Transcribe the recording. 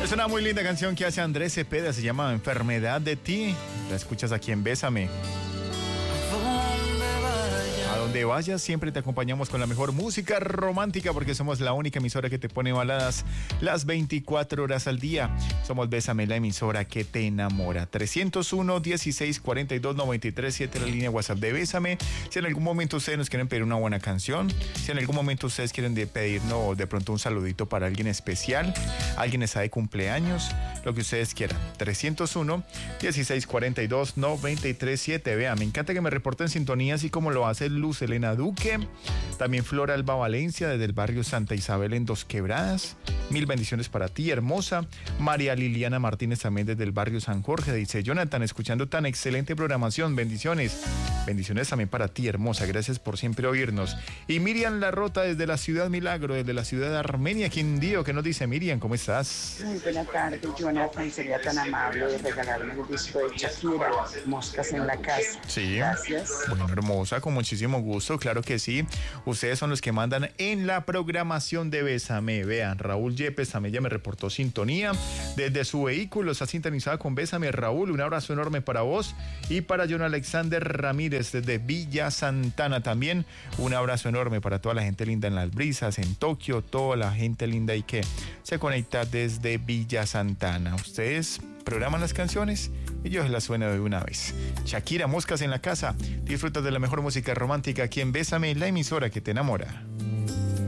Es una muy linda canción que hace Andrés Cepeda, se llama Enfermedad de ti. La escuchas aquí en Bésame. A donde vayas, siempre te acompañamos con la mejor música romántica porque somos la única emisora que te pone baladas las 24 horas al día. Somos Bésame, la emisora que te enamora. 301-1642-93-7, la línea WhatsApp de Bésame. Si en algún momento ustedes nos quieren pedir una buena canción, si en algún momento ustedes quieren pedirnos de pronto un saludito para alguien especial, alguien está de cumpleaños, lo que ustedes quieran. 301-1642-93-7. Vea, me encanta que me reporten sintonía así como lo hace Luz Elena Duque, también Flora Alba Valencia desde el barrio Santa Isabel en Dos Quebradas. Mil bendiciones para ti, hermosa. María Liliana Martínez también desde el barrio San Jorge. Dice Jonathan, escuchando tan excelente programación, bendiciones. Bendiciones también para ti, hermosa. Gracias por siempre oírnos. Y Miriam Larrota desde la ciudad Milagro, desde la ciudad de Armenia, Quindío. ¿Qué nos dice Miriam? ¿Cómo estás? Muy buena tarde, Jonathan. Sería tan amable de regalarme el disco de Shakira, Moscas en la Casa. Sí. Gracias. Bueno, hermosa, con muchísimo gusto, claro que sí. Ustedes son los que mandan en la programación de Bésame. Vean, Raúl Yepes también ya me reportó sintonía desde su vehículo. Está sintonizado con Bésame. Raúl, un abrazo enorme para vos y para John Alexander Ramírez desde Villa Santana también. Un abrazo enorme para toda la gente linda en Las Brisas, en Tokio, toda la gente linda y que se conecta desde Villa Santana. Ustedes programan las canciones y yo las sueno de una vez. Shakira, Moscas en la Casa. Disfrutas de la mejor música romántica aquí en Bésame, la emisora que te enamora.